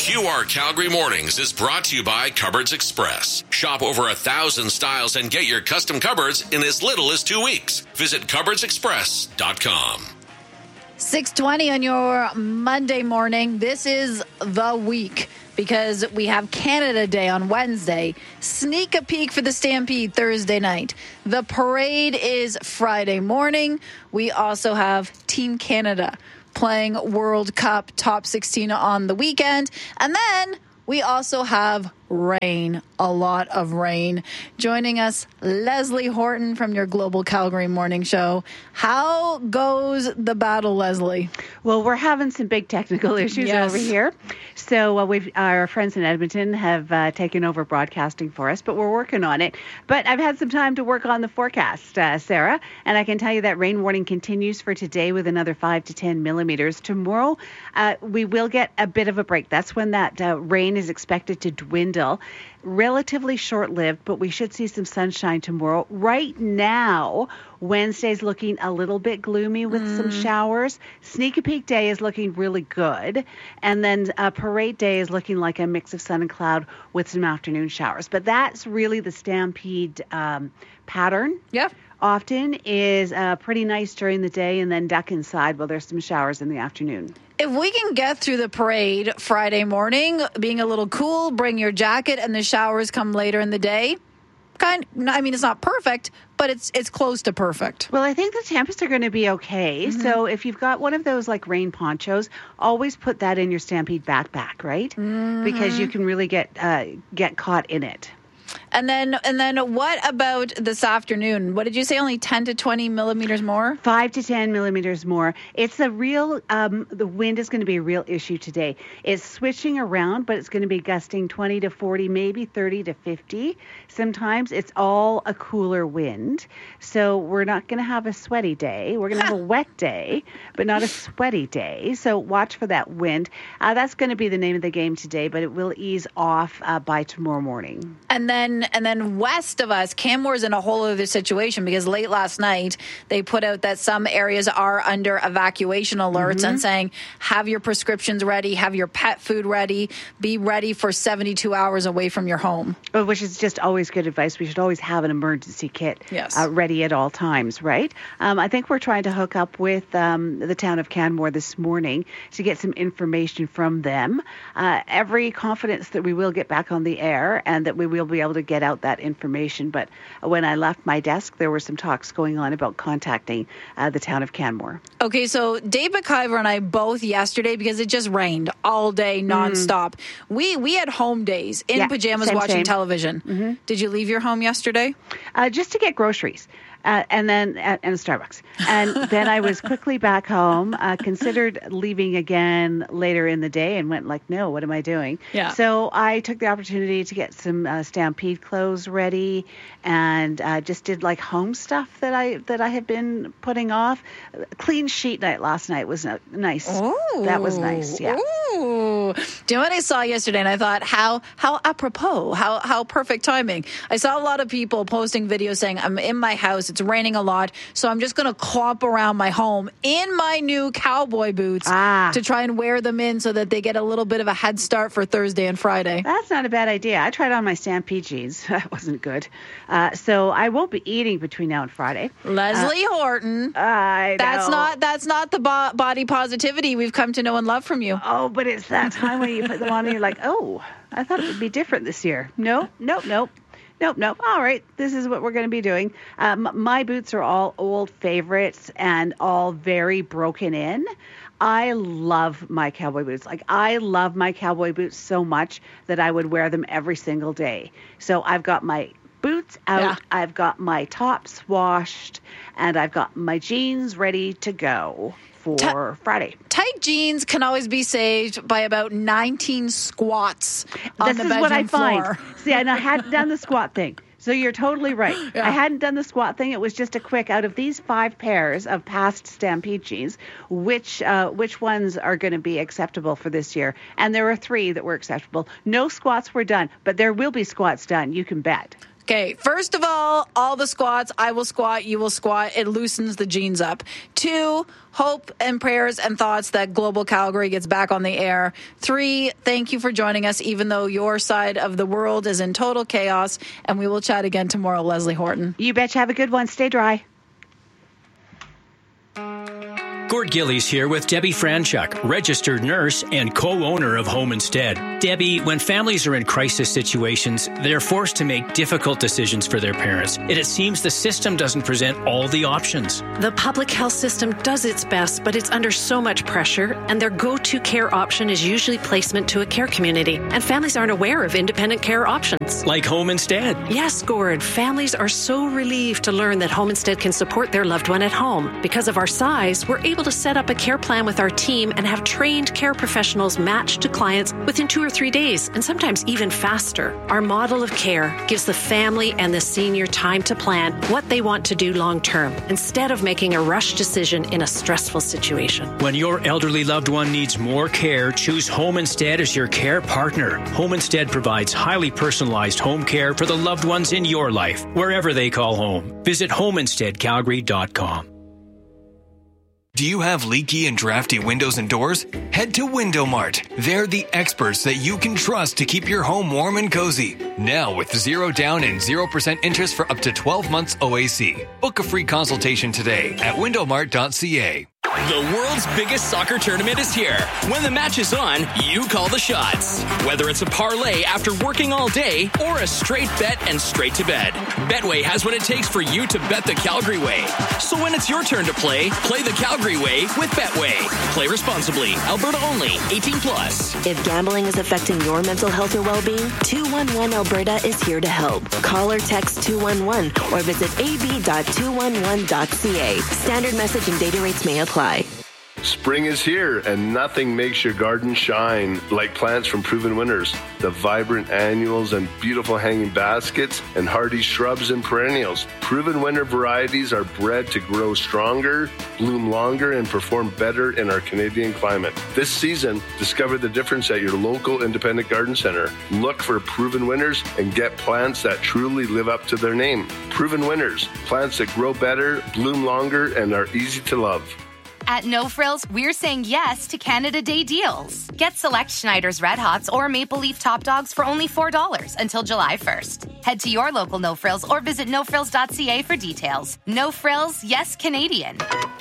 QR Calgary Mornings is brought to you by Cupboards Express. Shop over 1,000 styles and get your custom cupboards in as little as 2 weeks. Visit cupboardsexpress.com. 6:20 on your Monday morning. This is the week because we have Canada Day on Wednesday. Sneak a peek for the Stampede Thursday night. The parade is Friday morning. We also have Team Canada playing World Cup Top 16 on the weekend. And then we also have rain, a lot of rain. Joining us, Leslie Horton from your Global Calgary Morning Show. How goes the battle, Leslie? Well, we're having some big technical issues over here. So our friends in Edmonton have taken over broadcasting for us, but we're working on it. But I've had some time to work on the forecast, Sarah, and I can tell you that rain warning continues for today with another 5 to 10 millimeters. Tomorrow, we will get a bit of a break. That's when that rain is expected to dwindle. Relatively short-lived, but we should see some sunshine tomorrow. Right now, Wednesday's looking a little bit gloomy with some showers. Sneak a peek day is looking really good. And then parade day is looking like a mix of sun and cloud with some afternoon showers. But that's really the Stampede pattern. Yeah. Often is pretty nice during the day and then duck inside while there's some showers in the afternoon. If we can get through the parade Friday morning, being a little cool, bring your jacket, and the showers come later in the day, it's not perfect, but it's close to perfect. Well, I think the temps are going to be okay. Mm-hmm. So if you've got one of those like rain ponchos, always put that in your Stampede backpack, right? Mm-hmm. Because you can really get caught in it. And then what about this afternoon? What did you say? Only 10 to 20 millimeters more? 5 to 10 millimeters more. It's a real, the wind is going to be a real issue today. It's switching around, but it's going to be gusting 20 to 40, maybe 30 to 50. Sometimes it's all a cooler wind. So we're not going to have a sweaty day. We're going to have a wet day, but not a sweaty day. So watch for that wind. That's going to be the name of the game today, but it will ease off by tomorrow morning. And then west of us, Canmore's in a whole other situation because late last night they put out that some areas are under evacuation alerts and saying, have your prescriptions ready, have your pet food ready, be ready for 72 hours away from your home. Which is just always good advice. We should always have an emergency kit ready at all times, right? I think we're trying to hook up with the town of Canmore this morning to get some information from them. Every confidence that we will get back on the air and that we will be able to get out that information. But when I left my desk, there were some talks going on about contacting the town of Canmore. Okay, so Dave McIver and I both yesterday, because it just rained all day nonstop. We had home days in pajamas watching television. Did you leave your home yesterday? Just to get groceries. And then at Starbucks. And then I was quickly back home, considered leaving again later in the day and went like, no, what am I doing? Yeah. So I took the opportunity to get some Stampede clothes ready and just did like home stuff that I had been putting off. Clean sheet night last night was nice. Ooh. That was nice, yeah. Ooh. Do you know what I saw yesterday? And I thought, how apropos, how perfect timing. I saw a lot of people posting videos saying, I'm in my house, it's raining a lot, so I'm just going to clomp around my home in my new cowboy boots to try and wear them in so that they get a little bit of a head start for Thursday and Friday. That's not a bad idea. I tried on my Stampede jeans. That wasn't good. So I won't be eating between now and Friday. Leslie Horton. I know. That's not the body positivity we've come to know and love from you. Oh, but it's that time when you put them on and you're like, oh, I thought it would be different this year. Nope. All right, this is what we're going to be doing. My boots are all old favorites and all very broken in. I love my cowboy boots. Like, I love my cowboy boots so much that I would wear them every single day. So I've got my boots out, I've got my tops washed, and I've got my jeans ready to go for Friday. Tight jeans can always be saved by about 19 squats on the bedroom floor. This is what I find. See, and I hadn't done the squat thing. So you're totally right. Yeah. I hadn't done the squat thing. It was just a quick, out of these 5 pairs of past Stampede jeans, which ones are going to be acceptable for this year? And there were 3 that were acceptable. No squats were done, but there will be squats done. You can bet. Okay, first of all the squats, I will squat, you will squat. It loosens the jeans up. 2, hope and prayers and thoughts that Global Calgary gets back on the air. 3, thank you for joining us, even though your side of the world is in total chaos. And we will chat again tomorrow, Leslie Horton. You betcha. Have a good one. Stay dry. Gord Gillies here with Debbie Franchuk, registered nurse and co-owner of Home Instead. Debbie, when families are in crisis situations, they're forced to make difficult decisions for their parents, and it seems the system doesn't present all the options. The public health system does its best, but it's under so much pressure, and their go-to care option is usually placement to a care community, and families aren't aware of independent care options. Like Home Instead. Yes, Gord. Families are so relieved to learn that Home Instead can support their loved one at home. Because of our size, we're able to set up a care plan with our team and have trained care professionals matched to clients within 2 or 3 days, and sometimes even faster. Our model of care gives the family and the senior time to plan what they want to do long term, instead of making a rush decision in a stressful situation. When your elderly loved one needs more care, choose Home Instead as your care partner. Home Instead provides highly personalized home care for the loved ones in your life, wherever they call home. Visit homeinsteadcalgary.com. Do you have leaky and drafty windows and doors? Head to Window Mart. They're the experts that you can trust to keep your home warm and cozy. Now with 0 down and 0% interest for up to 12 months OAC. Book a free consultation today at windowmart.ca. The world's biggest soccer tournament is here. When the match is on, you call the shots. Whether it's a parlay after working all day or a straight bet and straight to bed, Betway has what it takes for you to bet the Calgary way. So when it's your turn to play the Calgary way with Betway. Play responsibly. Alberta only. 18 plus. If gambling is affecting your mental health or well-being, 211 Alberta is here to help. Call or text 211 or visit ab.211.ca. Standard message and data rates may apply. Spring is here, and nothing makes your garden shine like plants from Proven Winners. The vibrant annuals and beautiful hanging baskets and hardy shrubs and perennials. Proven Winner varieties are bred to grow stronger, bloom longer, and perform better in our Canadian climate. This season, discover the difference at your local independent garden center. Look for Proven Winners and get plants that truly live up to their name. Proven Winners, plants that grow better, bloom longer, and are easy to love. At No Frills, we're saying yes to Canada Day deals. Get select Schneider's Red Hots or Maple Leaf Top Dogs for only $4 until July 1st. Head to your local No Frills or visit nofrills.ca for details. No Frills, yes Canadian.